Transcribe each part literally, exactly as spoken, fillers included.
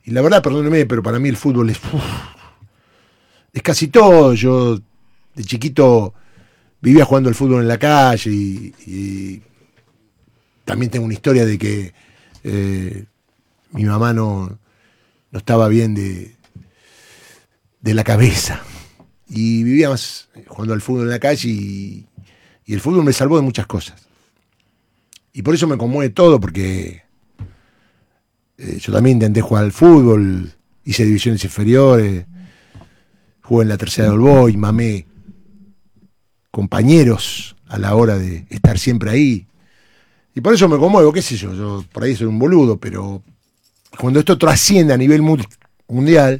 y la verdad, perdóneme, pero para mí el fútbol es, uf, es casi todo. Yo de chiquito vivía jugando al fútbol en la calle y, y también tengo una historia de que eh, mi mamá no, no estaba bien de, de la cabeza y vivía más jugando al fútbol en la calle y, y el fútbol me salvó de muchas cosas. Y por eso me conmueve todo, porque eh, yo también intenté jugar al fútbol, hice divisiones inferiores, jugué en la tercera del Boy, mamé compañeros a la hora de estar siempre ahí. Y por eso me conmuevo, qué sé yo, yo por ahí soy un boludo, pero cuando esto trasciende a nivel mundial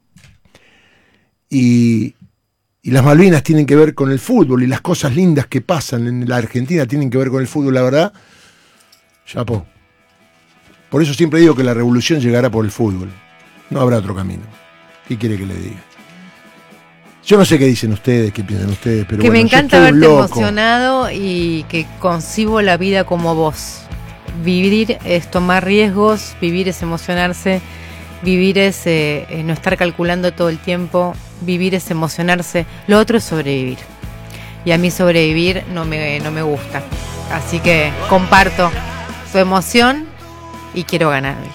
y, y las Malvinas tienen que ver con el fútbol y las cosas lindas que pasan en la Argentina tienen que ver con el fútbol, la verdad, chapó. Por eso siempre digo que la revolución llegará por el fútbol. No habrá otro camino. ¿Qué quiere que le diga? Yo no sé qué dicen ustedes, qué piensan ustedes, pero que bueno, me encanta yo estoy verte loco. emocionado y que concibo la vida como vos. Vivir es tomar riesgos, vivir es emocionarse, vivir es eh, eh, no estar calculando todo el tiempo, vivir es emocionarse, lo otro es sobrevivir. Y a mí sobrevivir no me, no me gusta. Así que comparto tu emoción y quiero ganar hoy.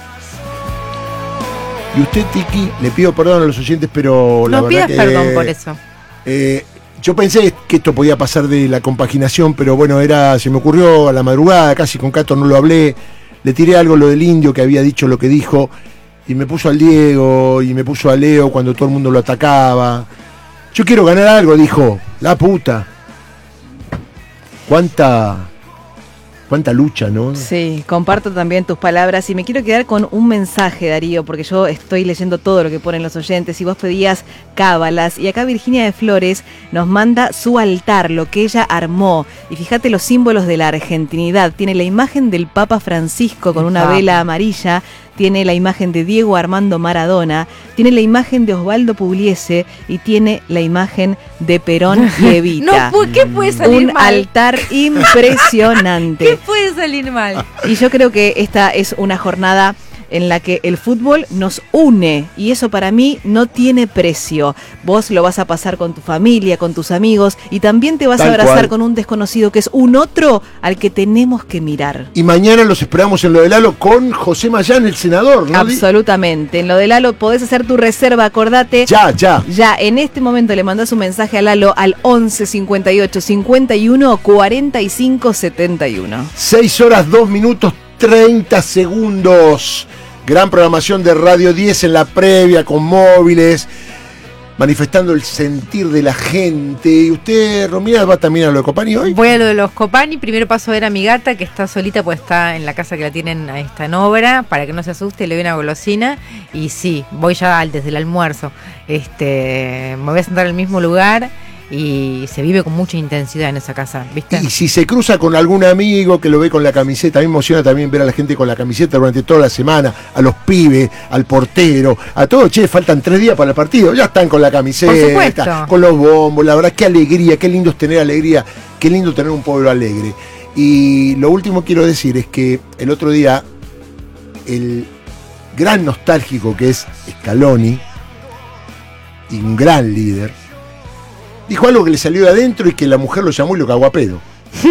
Y usted, Tiki, le pido perdón a los oyentes, pero la No verdad pidas que, perdón por eso. Eh, yo pensé que esto podía pasar de la compaginación, pero bueno, era, se me ocurrió a la madrugada, casi con Cato no lo hablé, le tiré algo lo del indio que había dicho lo que dijo, y me puso al Diego, y me puso a Leo cuando todo el mundo lo atacaba. Yo quiero ganar algo, dijo, la puta. Cuánta... Cuánta lucha, ¿no? Sí, comparto también tus palabras y me quiero quedar con un mensaje, Darío, porque yo estoy leyendo todo lo que ponen los oyentes y vos pedías cábalas y acá Virginia de Flores nos manda su altar, lo que ella armó y fíjate los símbolos de la argentinidad, tiene la imagen del Papa Francisco con una vela amarilla, tiene la imagen de Diego Armando Maradona, tiene la imagen de Osvaldo Pugliese y tiene la imagen de Perón y Evita. No, ¿qué puede salir un mal? altar impresionante. ¿Qué puede salir mal? Y yo creo que esta es una jornada en la que el fútbol nos une y eso para mí no tiene precio. Vos lo vas a pasar con tu familia, con tus amigos y también te vas Tal a abrazar cual. con un desconocido que es un otro al que tenemos que mirar. Y mañana los esperamos en lo de Lalo con José Mayán, el senador, ¿no? Absolutamente. En lo de Lalo podés hacer tu reserva, acordate. Ya, ya. Ya, en este momento le mandás un mensaje a Lalo al once cincuenta y ocho cincuenta y uno cuarenta y cinco setenta y uno. seis horas, dos minutos, treinta segundos. Gran programación de Radio diez en la previa con móviles, manifestando el sentir de la gente. ¿Y usted, Romina, va también a lo de Copani hoy? Voy a lo de los Copani. Primero paso a ver a mi gata que está solita, pues está en la casa que la tienen, ahí está en obra, para que no se asuste, le doy una golosina. Y sí, voy ya al, desde el almuerzo. Este, me voy a sentar en el mismo lugar y se vive con mucha intensidad en esa casa, ¿viste? Y si se cruza con algún amigo que lo ve con la camiseta, a mí me emociona también ver a la gente con la camiseta durante toda la semana, a los pibes, al portero, a todos, che, faltan tres días para el partido, ya están con la camiseta, Por supuesto. con los bombos, la verdad, qué alegría, qué lindo es tener alegría, qué lindo tener un pueblo alegre. Y lo último que quiero decir es que el otro día, el gran nostálgico que es Scaloni, y un gran líder, dijo algo que le salió de adentro y que la mujer lo llamó y lo cagó a pedo.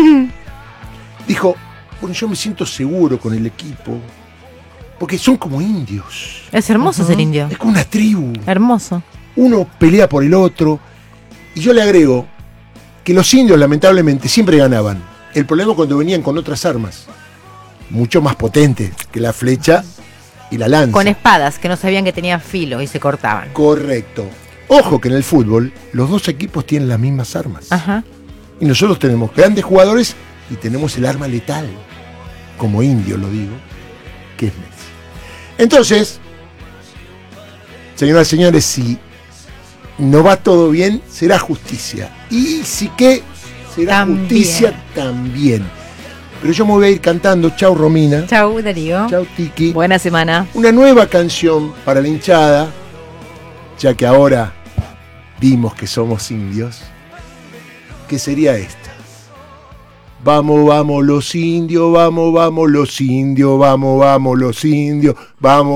Dijo, bueno, yo me siento seguro con el equipo, porque son como indios. Es hermoso Ujú. ser indio. Es como una tribu. Hermoso. Uno pelea por el otro. Y yo le agrego que los indios, lamentablemente, siempre ganaban. El problema es cuando venían con otras armas, mucho más potentes que la flecha y la lanza. Con espadas que no sabían que tenían filo y se cortaban. Correcto. Ojo que en el fútbol los dos equipos tienen las mismas armas. Ajá. Y nosotros tenemos grandes jugadores y tenemos el arma letal, como indio lo digo, que es Messi. Entonces, señoras y señores, si no va todo bien, será justicia. Y si que será También. justicia también. Pero yo me voy a ir cantando. Chau, Romina. Chau, Darío. Chau, Tiki. Buena semana. Una nueva canción para la hinchada, ya que ahora vimos que somos indios, que sería esta. Vamos, vamos los indios, vamos, vamos los indios, vamos, vamos los indios, vamos.